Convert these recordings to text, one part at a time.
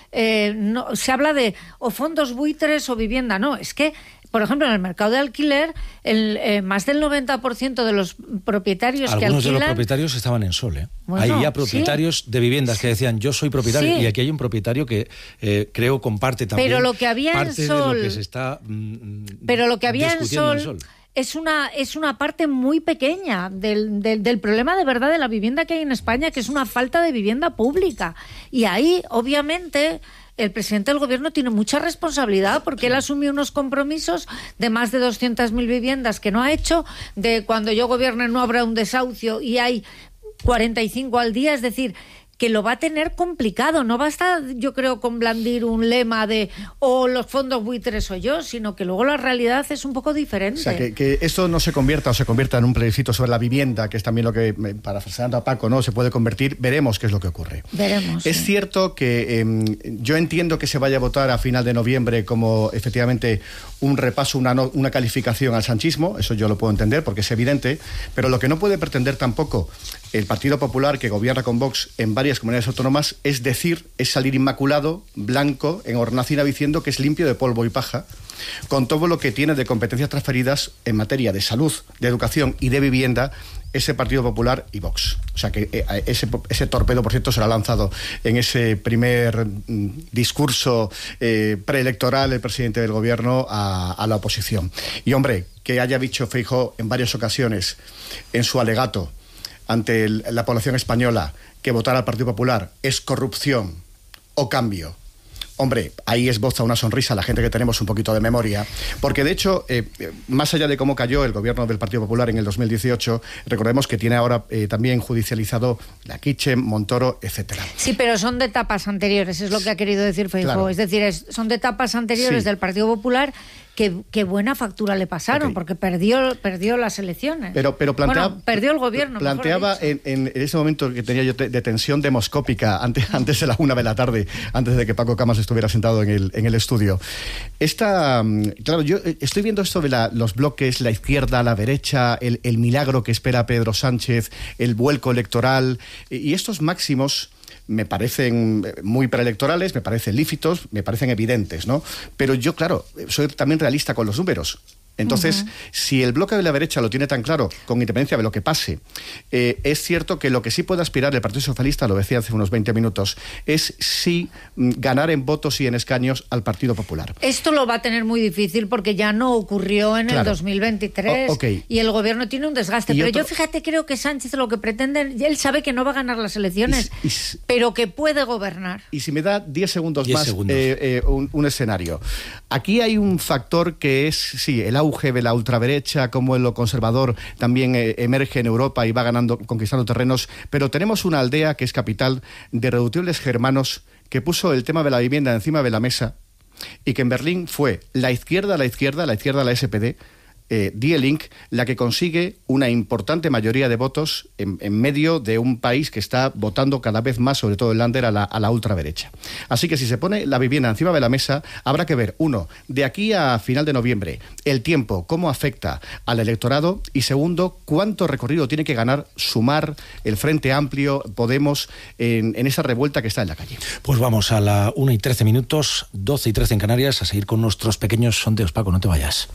no, se habla de o fondos buitres o vivienda. No, es que, por ejemplo, en el mercado de alquiler, más del 90% de los propietarios que alquilan... Algunos de los propietarios estaban en Sol, ¿eh? Bueno, hay ya propietarios de viviendas que decían, yo soy propietario, y aquí hay un propietario que creo comparte también pero lo que había parte en Sol, de lo que se está pero lo que había discutiendo en Sol es una parte muy pequeña del problema de verdad de la vivienda que hay en España, que es una falta de vivienda pública. Y ahí, obviamente, el presidente del gobierno tiene mucha responsabilidad, porque él asumió unos compromisos de más de 200.000 viviendas que no ha hecho, de cuando yo gobierne no habrá un desahucio, y hay 45 al día, es decir, que lo va a tener complicado. No basta, yo creo, con blandir un lema de los fondos buitres o yo, sino que luego la realidad es un poco diferente. O sea, que esto no se convierta en un plebiscito sobre la vivienda, que es también lo que, parafraseando a Paco, ¿no?, se puede convertir. Veremos qué es lo que ocurre. Veremos. Es cierto que yo entiendo que se vaya a votar a final de noviembre como efectivamente un repaso, una calificación al sanchismo. Eso yo lo puedo entender porque es evidente, pero lo que no puede pretender tampoco el Partido Popular, que gobierna con Vox en varias comunidades autónomas, es salir inmaculado, blanco, en hornacina, diciendo que es limpio de polvo y paja, con todo lo que tiene de competencias transferidas en materia de salud, de educación y de vivienda, ese Partido Popular y Vox. O sea que ese torpedo, por cierto, será lanzado en ese primer discurso preelectoral del presidente del gobierno a la oposición. Y hombre, que haya dicho Feijóo en varias ocasiones en su alegato ante la población española que votar al Partido Popular es corrupción o cambio. Hombre, ahí esboza una sonrisa a la gente que tenemos un poquito de memoria, porque de hecho, más allá de cómo cayó el gobierno del Partido Popular en el 2018, recordemos que tiene ahora también judicializado la Kitchen, Montoro, etcétera. Sí, pero son de etapas anteriores, es lo que ha querido decir Feijóo. Claro. Es decir, son de etapas anteriores del Partido Popular que buena factura le pasaron, porque perdió las elecciones. Pero planteaba, perdió el gobierno. Planteaba en ese momento que tenía yo de tensión demoscópica antes de la 1 de la tarde, antes de que Paco Camas estuviera sentado en el estudio. Claro, yo estoy viendo esto de los bloques, la izquierda, la derecha, el milagro que espera Pedro Sánchez, el vuelco electoral, y estos máximos me parecen muy preelectorales, me parecen lícitos, me parecen evidentes, ¿no? Pero yo, claro, soy también realista con los números. Entonces, si el bloque de la derecha lo tiene tan claro, con independencia de lo que pase, es cierto que lo que sí puede aspirar el Partido Socialista, lo decía hace unos 20 minutos, es sí ganar en votos y en escaños al Partido Popular. Esto lo va a tener muy difícil porque ya no ocurrió en el 2023 y el gobierno tiene un desgaste. Pero yo, fíjate, creo que Sánchez lo que pretende, él sabe que no va a ganar las elecciones, pero que puede gobernar. Y si me da 10 segundos más, un escenario. Aquí hay un factor que es, sí, el auge de la ultraderecha, como en lo conservador también emerge en Europa y va conquistando terrenos, pero tenemos una aldea que es capital de irreductibles germanos que puso el tema de la vivienda encima de la mesa y que en Berlín fue la izquierda, la SPD, Die Link, la que consigue una importante mayoría de votos en medio de un país que está votando cada vez más, sobre todo el Länder, a la ultraderecha. Así que si se pone la vivienda encima de la mesa, habrá que ver, uno, de aquí a final de noviembre, el tiempo, cómo afecta al electorado, y segundo, cuánto recorrido tiene que ganar Sumar, el Frente Amplio, Podemos, en esa revuelta que está en la calle. Pues vamos a la 1:13, 12:13 en Canarias, a seguir con nuestros pequeños sondeos. Paco, no te vayas.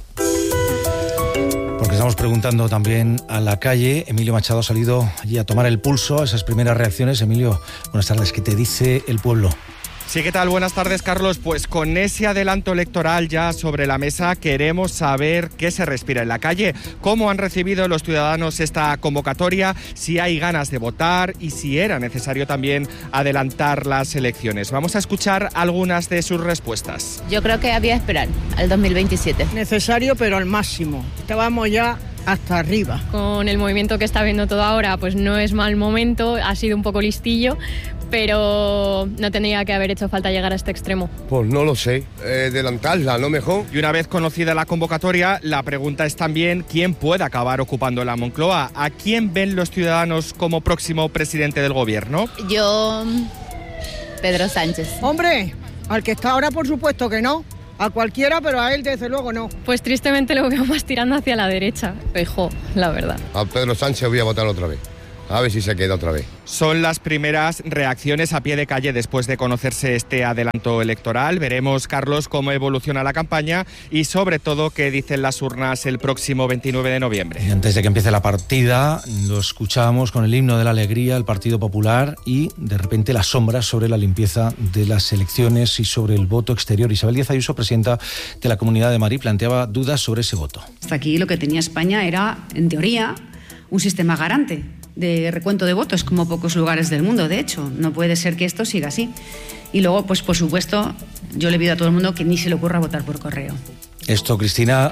Porque estamos preguntando también a la calle. Emilio Machado ha salido allí a tomar el pulso a esas primeras reacciones. Emilio, buenas tardes. ¿Qué te dice el pueblo? Sí, ¿qué tal? Buenas tardes, Carlos. Pues con ese adelanto electoral ya sobre la mesa, queremos saber qué se respira en la calle, cómo han recibido los ciudadanos esta convocatoria, si hay ganas de votar y si era necesario también adelantar las elecciones. Vamos a escuchar algunas de sus respuestas. Yo creo que había que esperar al 2027. Necesario, pero al máximo. Estábamos ya hasta arriba. Con el movimiento que está viendo todo ahora, pues no es mal momento, ha sido un poco listillo, pero no tendría que haber hecho falta llegar a este extremo. Pues no lo sé, adelantarla, ¿no mejor? Y una vez conocida la convocatoria, la pregunta es también quién puede acabar ocupando la Moncloa. ¿A quién ven los ciudadanos como próximo presidente del gobierno? Yo, Pedro Sánchez. Hombre, al que está ahora por supuesto que no. A cualquiera, pero a él desde luego no. Pues tristemente lo veo más tirando hacia la derecha. Feijóo, la verdad. A Pedro Sánchez voy a votar otra vez. A ver si se queda otra vez. Son las primeras reacciones a pie de calle después de conocerse este adelanto electoral. Veremos, Carlos, cómo evoluciona la campaña y sobre todo qué dicen las urnas el próximo 29 de noviembre. Y antes de que empiece la partida, lo escuchábamos con el himno de la alegría, el Partido Popular, y de repente las sombras sobre la limpieza de las elecciones y sobre el voto exterior. Isabel Díaz Ayuso, presidenta de la Comunidad de Madrid, planteaba dudas sobre ese voto. Hasta aquí lo que tenía España era, en teoría, un sistema garante de recuento de votos, como pocos lugares del mundo, de hecho. No puede ser que esto siga así. Y luego, pues por supuesto, yo le pido a todo el mundo que ni se le ocurra votar por correo. Esto, Cristina,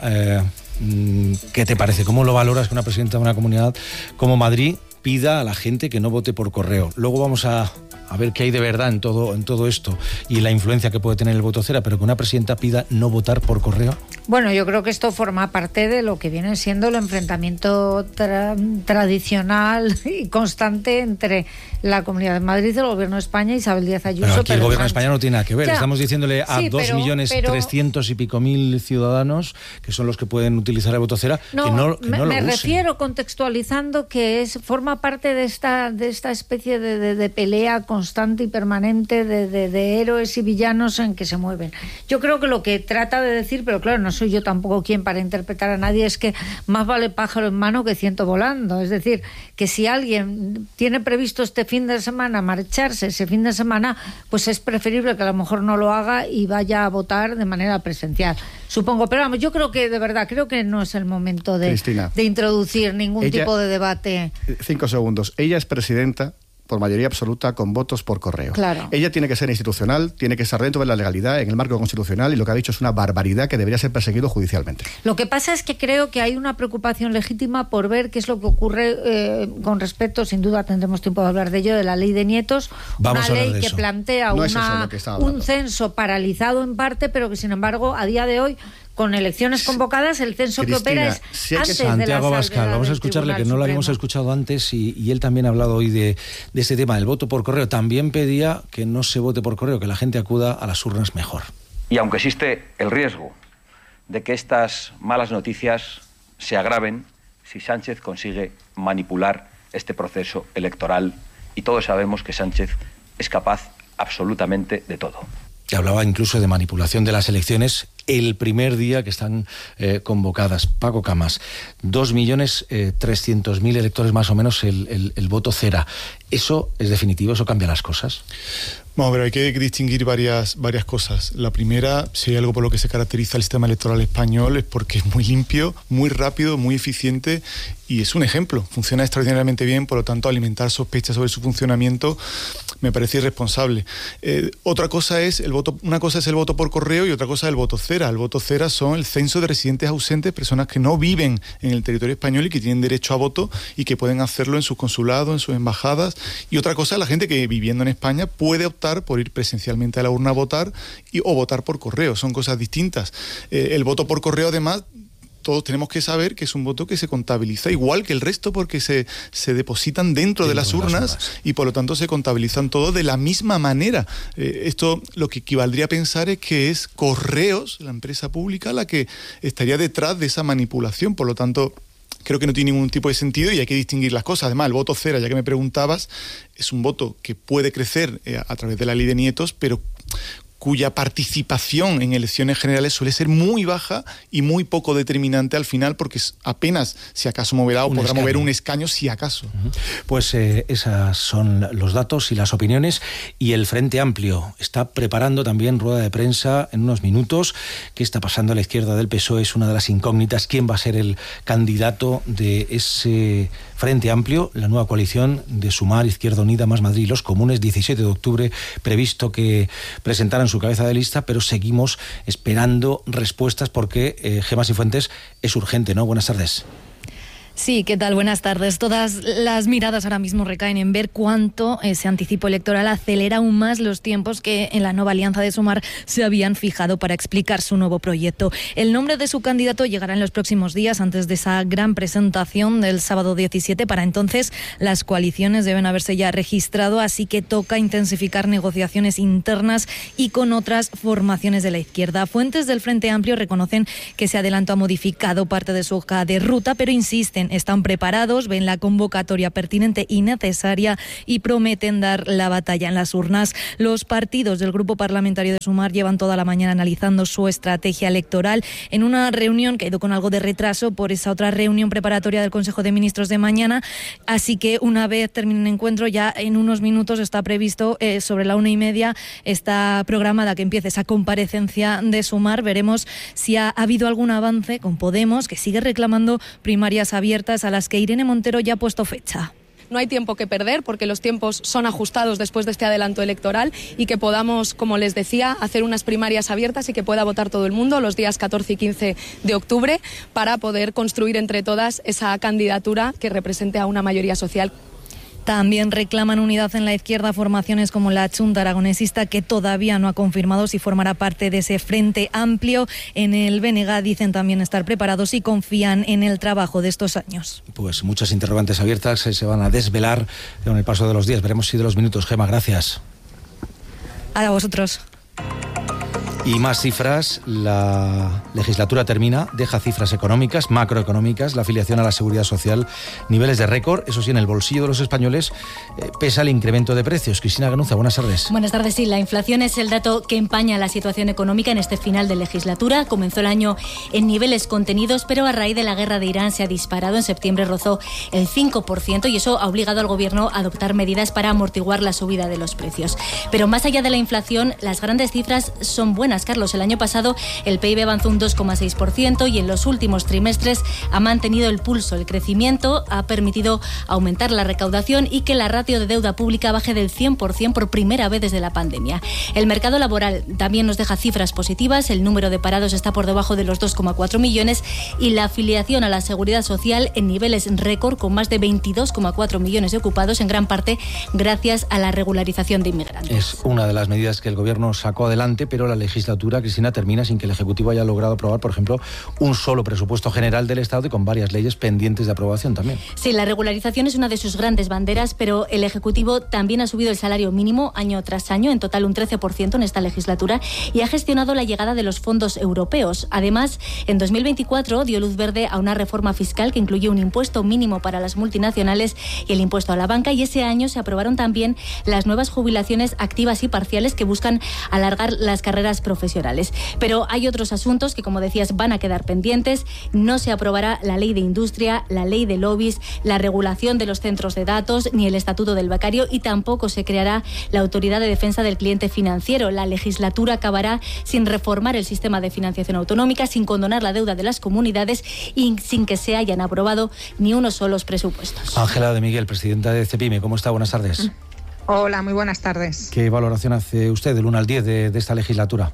¿qué te parece? ¿Cómo lo valoras que una presidenta de una comunidad como Madrid pida a la gente que no vote por correo? Luego vamos a ver qué hay de verdad en todo esto y la influencia que puede tener el voto cera, pero que una presidenta pida no votar por correo. Bueno, yo creo que esto forma parte de lo que viene siendo el enfrentamiento tradicional y constante entre la Comunidad de Madrid, el Gobierno de España y Isabel Díaz Ayuso. Pero aquí el Gobierno de España no tiene nada que ver. Ya, estamos diciéndole a 2.300.000 y pico ciudadanos, que son los que pueden utilizar el voto cera, que no lo usen. Me refiero, contextualizando, que forma parte de esta especie de pelea constante y permanente de héroes y villanos en que se mueven. Yo creo que lo que trata de decir, pero claro, no soy yo tampoco quien para interpretar a nadie, es que más vale pájaro en mano que ciento volando. Es decir, que si alguien tiene previsto este fin de semana marcharse ese fin de semana, pues es preferible que a lo mejor no lo haga y vaya a votar de manera presencial, supongo. Pero vamos, yo creo que de verdad, creo que no es el momento de introducir ningún tipo de debate. 5 segundos. Ella es presidenta por mayoría absoluta con votos por correo. Claro. Ella tiene que ser institucional, tiene que estar dentro de la legalidad, en el marco constitucional, y lo que ha dicho es una barbaridad que debería ser perseguido judicialmente. Lo que pasa es que creo que hay una preocupación legítima por ver qué es lo que ocurre con respecto, sin duda tendremos tiempo de hablar de ello, de la ley de nietos. Una ley que plantea un censo paralizado en parte, pero que sin embargo a día de hoy, con elecciones convocadas, el censo Cristina, que opera es antes Santiago de la Abascal, vamos a escucharle, que no lo habíamos escuchado antes, y él también ha hablado hoy de este tema del voto por correo. También pedía que no se vote por correo, que la gente acuda a las urnas mejor. Y aunque existe el riesgo de que estas malas noticias se agraven si Sánchez consigue manipular este proceso electoral, y todos sabemos que Sánchez es capaz absolutamente de todo. Que hablaba incluso de manipulación de las elecciones el primer día que están convocadas. Paco Camas, 2.300.000 electores más o menos el voto cera. ¿Eso es definitivo? ¿Eso cambia las cosas? Bueno, pero hay que distinguir varias cosas. La primera, si hay algo por lo que se caracteriza el sistema electoral español, es porque es muy limpio, muy rápido, muy eficiente, y es un ejemplo. Funciona extraordinariamente bien, por lo tanto, alimentar sospechas sobre su funcionamiento me parece irresponsable. Otra cosa es una cosa es el voto por correo y otra cosa es el voto cera. El voto cera son el censo de residentes ausentes, personas que no viven en el territorio español y que tienen derecho a voto y que pueden hacerlo en sus consulados, en sus embajadas. Y otra cosa es la gente que, viviendo en España, puede optar por ir presencialmente a la urna a votar o votar por correo. Son cosas distintas. El voto por correo, además, todos tenemos que saber que es un voto que se contabiliza igual que el resto, porque se depositan dentro de las urnas y por lo tanto se contabilizan todos de la misma manera. Esto lo que equivaldría a pensar es que es Correos, la empresa pública, la que estaría detrás de esa manipulación. Por lo tanto, creo que no tiene ningún tipo de sentido y hay que distinguir las cosas. Además, el voto cera, ya que me preguntabas, es un voto que puede crecer a través de la ley de nietos, pero cuya participación en elecciones generales suele ser muy baja y muy poco determinante al final, porque apenas, si acaso, moverá o podrá mover un escaño, si acaso. Pues esos son los datos y las opiniones, y el Frente Amplio está preparando también rueda de prensa en unos minutos. ¿Qué está pasando a la izquierda del PSOE? Es una de las incógnitas. ¿Quién va a ser el candidato de ese Frente Amplio, la nueva coalición de Sumar, Izquierda Unida, Más Madrid y Los Comunes? 17 de octubre previsto que presentaran su cabeza de lista, pero seguimos esperando respuestas porque Gemma Cifuentes es urgente, ¿no? Buenas tardes. Sí, ¿qué tal? Buenas tardes. Todas las miradas ahora mismo recaen en ver cuánto ese anticipo electoral acelera aún más los tiempos que en la nueva alianza de Sumar se habían fijado para explicar su nuevo proyecto. El nombre de su candidato llegará en los próximos días, antes de esa gran presentación del sábado 17. Para entonces, las coaliciones deben haberse ya registrado, así que toca intensificar negociaciones internas y con otras formaciones de la izquierda. Fuentes del Frente Amplio reconocen que ese adelanto ha modificado parte de su hoja de ruta, pero insisten están preparados, ven la convocatoria pertinente y necesaria y prometen dar la batalla en las urnas. Los partidos del Grupo Parlamentario de Sumar llevan toda la mañana analizando su estrategia electoral en una reunión que ha ido con algo de retraso por esa otra reunión preparatoria del Consejo de Ministros de mañana, así que una vez termine el encuentro, ya en unos minutos está previsto, sobre la 1:30 está programada que empiece esa comparecencia de Sumar. Veremos si ha habido algún avance con Podemos, que sigue reclamando primarias abiertas a las que Irene Montero ya ha puesto fecha. No hay tiempo que perder porque los tiempos son ajustados después de este adelanto electoral y que podamos, como les decía, hacer unas primarias abiertas y que pueda votar todo el mundo los días 14 y 15 de octubre para poder construir entre todas esa candidatura que represente a una mayoría social. También reclaman unidad en la izquierda formaciones como la Chunta Aragonesista, que todavía no ha confirmado si formará parte de ese frente amplio. En el BNG dicen también estar preparados y confían en el trabajo de estos años. Pues muchas interrogantes abiertas se van a desvelar con el paso de los días. Veremos si de los minutos. Gema, gracias. A vosotros. Y más cifras, la legislatura termina, deja cifras económicas, macroeconómicas, la afiliación a la seguridad social, niveles de récord, eso sí, en el bolsillo de los españoles pesa el incremento de precios. Cristina Ganuza, buenas tardes. Buenas tardes, sí, la inflación es el dato que empaña la situación económica en este final de legislatura. Comenzó el año en niveles contenidos, pero a raíz de la guerra de Irán se ha disparado. En septiembre rozó el 5% y eso ha obligado al gobierno a adoptar medidas para amortiguar la subida de los precios. Pero más allá de la inflación, las grandes cifras son buenas. Carlos, el año pasado el PIB avanzó un 2,6% y en los últimos trimestres ha mantenido el pulso. El crecimiento ha permitido aumentar la recaudación y que la ratio de deuda pública baje del 100% por primera vez desde la pandemia. El mercado laboral también nos deja cifras positivas. El número de parados está por debajo de los 2,4 millones y la afiliación a la seguridad social en niveles récord, con más de 22,4 millones de ocupados, en gran parte gracias a la regularización de inmigrantes. Es una de las medidas que el gobierno sacó adelante, pero la legislatura, Cristina, termina sin que el Ejecutivo haya logrado aprobar, por ejemplo, un solo presupuesto general del Estado y con varias leyes pendientes de aprobación también. Sí, la regularización es una de sus grandes banderas, pero el Ejecutivo también ha subido el salario mínimo año tras año, en total un 13% en esta legislatura, y ha gestionado la llegada de los fondos europeos. Además, en 2024 dio luz verde a una reforma fiscal que incluye un impuesto mínimo para las multinacionales y el impuesto a la banca, y ese año se aprobaron también las nuevas jubilaciones activas y parciales que buscan alargar las carreras profesionales. Pero hay otros asuntos que, como decías, van a quedar pendientes. No se aprobará la ley de industria, la ley de lobbies, la regulación de los centros de datos, ni el estatuto del becario, y tampoco se creará la autoridad de defensa del cliente financiero. La legislatura acabará sin reformar el sistema de financiación autonómica, sin condonar la deuda de las comunidades y sin que se hayan aprobado ni unos solos presupuestos. Ángela de Miguel, presidenta de CEPIME, ¿cómo está? Buenas tardes. Hola, muy buenas tardes. ¿Qué valoración hace usted del 1 al 10 de esta legislatura?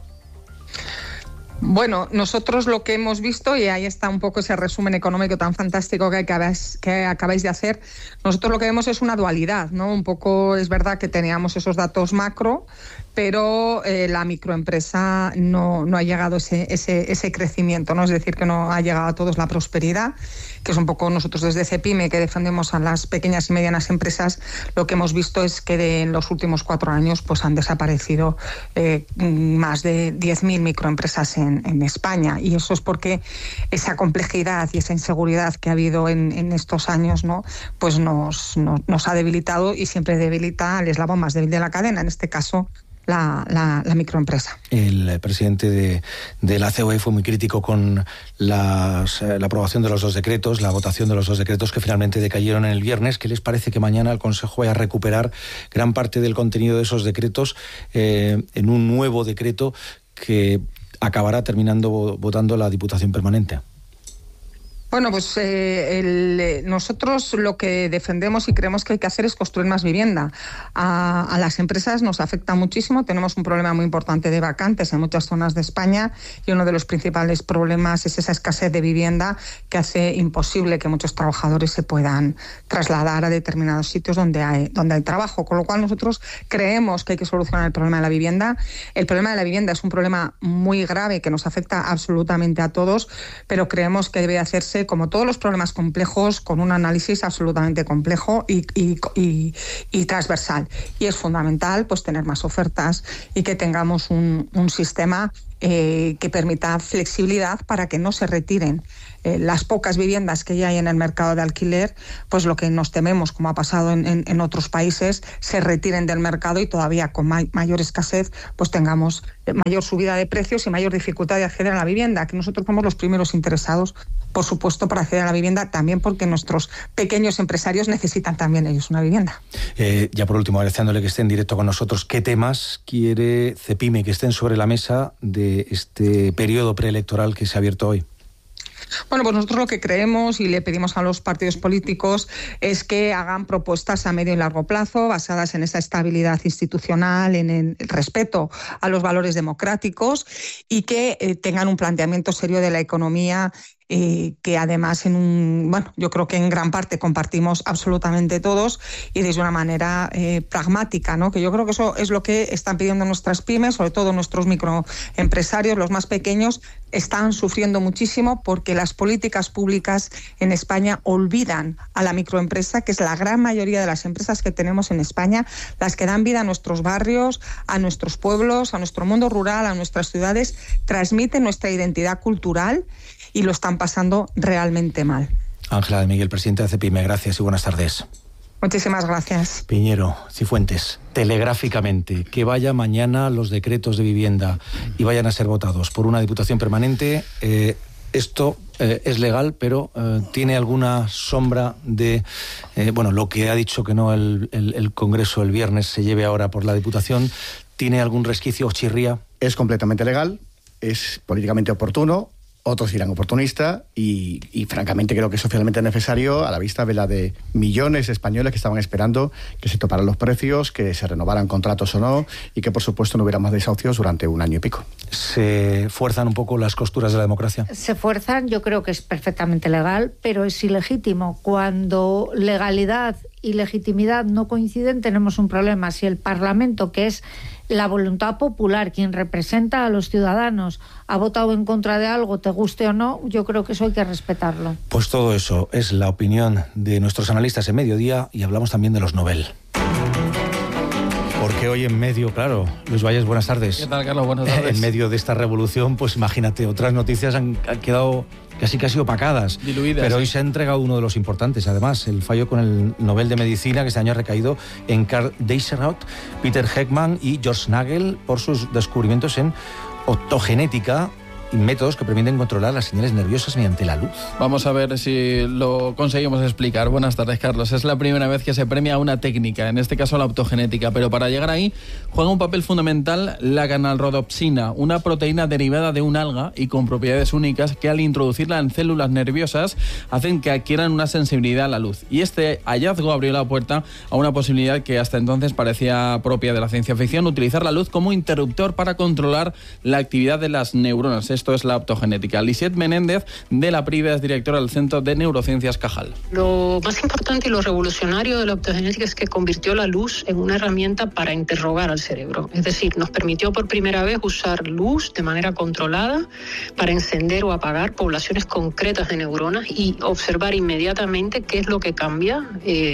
Bueno, nosotros lo que hemos visto, y ahí está un poco ese resumen económico tan fantástico que acabáis de hacer, nosotros lo que vemos es una dualidad, ¿no? Un poco es verdad que teníamos esos datos macro, pero la microempresa no ha llegado ese crecimiento, ¿no? Es decir, que no ha llegado a todos la prosperidad, que es un poco nosotros desde CEPIME, que defendemos a las pequeñas y medianas empresas, lo que hemos visto es que en los últimos 4 años pues han desaparecido más de 10.000 microempresas en España, y eso es porque esa complejidad y esa inseguridad que ha habido en estos años, ¿no? Pues nos ha debilitado, y siempre debilita al eslabón más débil de la cadena, en este caso la microempresa. El presidente de la COE fue muy crítico con la aprobación de los 2 decretos, la votación de los 2 decretos que finalmente decayeron en el viernes. ¿Qué les parece que mañana el Consejo vaya a recuperar gran parte del contenido de esos decretos en un nuevo decreto que acabará terminando votando la Diputación Permanente? Bueno, pues nosotros lo que defendemos y creemos que hay que hacer es construir más vivienda. A las empresas nos afecta muchísimo, tenemos un problema muy importante de vacantes en muchas zonas de España, y uno de los principales problemas es esa escasez de vivienda que hace imposible que muchos trabajadores se puedan trasladar a determinados sitios donde hay trabajo, con lo cual nosotros creemos que hay que solucionar el problema de la vivienda. El problema de la vivienda es un problema muy grave que nos afecta absolutamente a todos, pero creemos que debe hacerse como todos los problemas complejos, con un análisis absolutamente complejo y transversal. Y es fundamental pues tener más ofertas y que tengamos un sistema que permita flexibilidad para que no se retiren las pocas viviendas que ya hay en el mercado de alquiler, pues lo que nos tememos, como ha pasado en otros países, se retiren del mercado y todavía con mayor escasez pues tengamos mayor subida de precios y mayor dificultad de acceder a la vivienda, que nosotros somos los primeros interesados, por supuesto, para acceder a la vivienda, también porque nuestros pequeños empresarios necesitan también ellos una vivienda. Ya por último, agradeciéndole que esté en directo con nosotros, ¿qué temas quiere Cepime que estén sobre la mesa de este periodo preelectoral que se ha abierto hoy? Bueno, pues nosotros lo que creemos y le pedimos a los partidos políticos es que hagan propuestas a medio y largo plazo basadas en esa estabilidad institucional, en el respeto a los valores democráticos y que tengan un planteamiento serio de la economía que además yo creo que en gran parte compartimos absolutamente todos y de una manera pragmática, ¿no? Que yo creo que eso es lo que están pidiendo nuestras pymes, sobre todo nuestros microempresarios, los más pequeños, están sufriendo muchísimo porque las políticas públicas en España olvidan a la microempresa, que es la gran mayoría de las empresas que tenemos en España, las que dan vida a nuestros barrios, a nuestros pueblos, a nuestro mundo rural, a nuestras ciudades, transmiten nuestra identidad cultural y lo están pasando realmente mal. Ángela de Miguel, presidenta de Cepime, gracias y buenas tardes. Muchísimas gracias. Piñero, Cifuentes, telegráficamente, que vaya mañana los decretos de vivienda y vayan a ser votados por una diputación permanente. Esto es legal, pero tiene alguna sombra de lo que ha dicho que no el Congreso el viernes se lleve ahora por la diputación. ¿Tiene algún resquicio o chirría? Es completamente legal, es políticamente oportuno. Otros dirán oportunista y francamente creo que es socialmente necesario a la vista de la de millones de españoles que estaban esperando que se toparan los precios, que se renovaran contratos o no y que por supuesto no hubiera más desahucios durante un año y pico. ¿Se fuerzan un poco las costuras de la democracia? Se fuerzan, yo creo que es perfectamente legal, pero es ilegítimo. Cuando legalidad y legitimidad no coinciden tenemos un problema. Si el Parlamento, que es la voluntad popular, quien representa a los ciudadanos, ha votado en contra de algo, te guste o no, yo creo que eso hay que respetarlo. Pues todo eso es la opinión de nuestros analistas en Mediodía y hablamos también de los Nobel. Porque hoy en medio, claro, Luis Valles, buenas tardes. ¿Qué tal, Carlos? Buenas tardes. En medio de esta revolución, pues imagínate, otras noticias han quedado casi opacadas. Diluidas. Pero hoy se ha entregado uno de los importantes, además, el fallo con el Nobel de Medicina, que este año ha recaído en Karl Desarrolles, Peter Heckmann y George Nagel por sus descubrimientos en optogenética y métodos que permiten controlar las señales nerviosas mediante la luz. Vamos a ver si lo conseguimos explicar. Buenas tardes, Carlos. Es la primera vez que se premia una técnica, en este caso la optogenética, pero para llegar ahí juega un papel fundamental la ganalrodopsina, una proteína derivada de un alga y con propiedades únicas que al introducirla en células nerviosas hacen que adquieran una sensibilidad a la luz. Y este hallazgo abrió la puerta a una posibilidad que hasta entonces parecía propia de la ciencia ficción, utilizar la luz como interruptor para controlar la actividad de las neuronas. Esto es la optogenética. Lisette Menéndez, de la PRIVE, es directora del Centro de Neurociencias Cajal. Lo más importante y lo revolucionario de la optogenética es que convirtió la luz en una herramienta para interrogar al cerebro. Es decir, nos permitió por primera vez usar luz de manera controlada para encender o apagar poblaciones concretas de neuronas y observar inmediatamente qué es lo que cambia,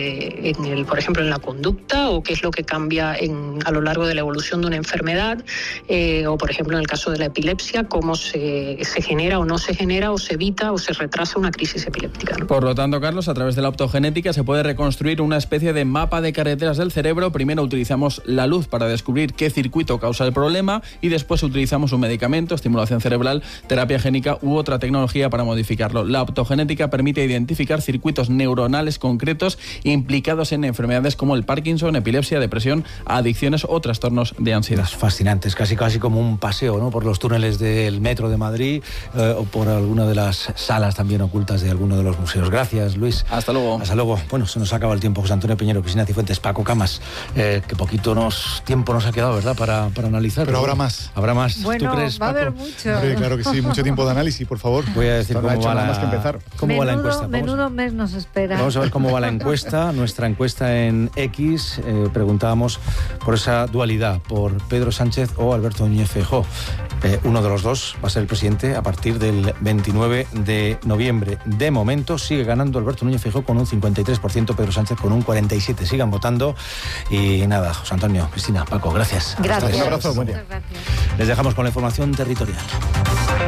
por ejemplo, en la conducta o qué es lo que cambia a lo largo de la evolución de una enfermedad o, por ejemplo, en el caso de la epilepsia, cómo se genera o no se genera o se evita o se retrasa una crisis epiléptica, ¿no? Por lo tanto, Carlos, a través de la optogenética se puede reconstruir una especie de mapa de carreteras del cerebro. Primero utilizamos la luz para descubrir qué circuito causa el problema y después utilizamos un medicamento, estimulación cerebral, terapia génica u otra tecnología para modificarlo. La optogenética permite identificar circuitos neuronales concretos implicados en enfermedades como el Parkinson, epilepsia, depresión, adicciones o trastornos de ansiedad. Fascinantes, casi como un paseo, ¿no?, por los túneles del metro de Madrid o por alguna de las salas también ocultas de alguno de los museos. Gracias, Luis. Hasta luego. Hasta luego. Bueno, se nos acaba el tiempo. José Antonio Piñero, Cristina Cifuentes, Paco Camas, que poquito tiempo nos ha quedado, ¿verdad?, para analizar. Pero habrá más. Habrá más. Bueno, ¿tú crees, va a Paco? haber mucho. Hombre, claro que sí, mucho tiempo de análisis, por favor. Voy a decir cómo va más que empezar. Va la encuesta. Menudo mes nos espera. Vamos a ver cómo va la encuesta. Nuestra encuesta en X, preguntábamos por esa dualidad, por Pedro Sánchez o Alberto Núñez Feijóo. Uno de los dos va a ser ser el presidente a partir del 29 de noviembre. De momento sigue ganando Alberto Núñez Feijóo con un 53%, Pedro Sánchez con un 47%. Sigan votando. Y nada, José Antonio, Cristina, Paco, gracias. Gracias. Un abrazo, buen día. Les dejamos con la información territorial.